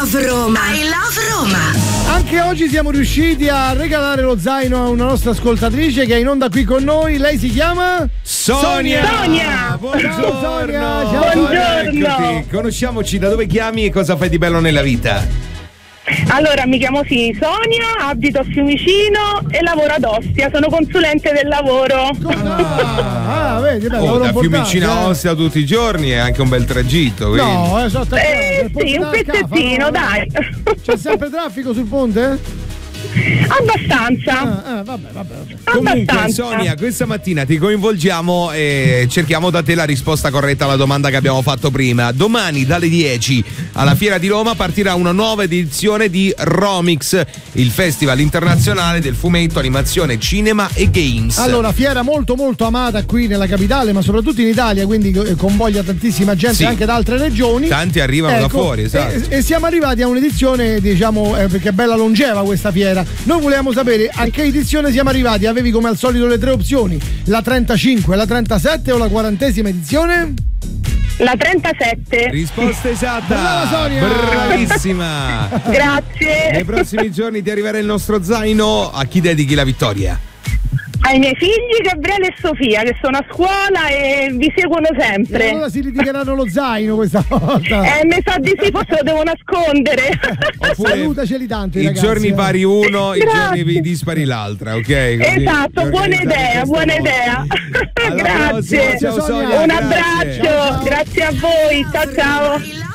love Roma. I love Roma. Anche oggi siamo riusciti a regalare lo zaino a una nostra ascoltatrice che è in onda qui con noi. Lei si chiama? Sonia! Buongiorno Sonia! Ciao, eccoti. Conosciamoci, da dove chiami e cosa fai di bello nella vita? Allora, mi chiamo Sonia, abito a Fiumicino e lavoro ad Ostia, sono consulente del lavoro. Vedi, da Fiumicino a Ostia tutti i giorni è anche un bel tragitto. Quindi. No, sì, un pezzettino, dai. C'è sempre traffico sul ponte? Abbastanza. Vabbè. Comunque, Sonia, questa mattina ti coinvolgiamo e cerchiamo da te la risposta corretta alla domanda che abbiamo fatto prima. Domani dalle 10 alla Fiera di Roma partirà una nuova edizione di Romix, il festival internazionale del fumetto, animazione, cinema e games. Allora, fiera molto molto amata qui nella capitale, ma soprattutto in Italia, quindi convoglia tantissima gente anche da altre regioni. Tanti arrivano da fuori, esatto. E siamo arrivati a un'edizione, diciamo, perché è bella longeva questa fiera. Noi volevamo sapere a che edizione siamo arrivati. Avevi come al solito le 3 opzioni: la 35, la 37 o la 40ª edizione? La 37. Risposta esatta. Brava Sonia. Bravissima. Grazie. Nei prossimi giorni ti arriverà il nostro zaino. A chi dedichi la vittoria? Ai miei figli Gabriele e Sofia, che sono a scuola e vi seguono sempre. E allora si litigheranno lo zaino questa volta. Mi sa di sì, forse lo devo nascondere. Salutaceli tanto, I ragazzi, giorni pari uno, Grazie. i giorni dispari l'altra, ok? Così Esatto, buona idea. Grazie. Ciao Sonia, Un grazie. abbraccio, grazie a voi, ciao.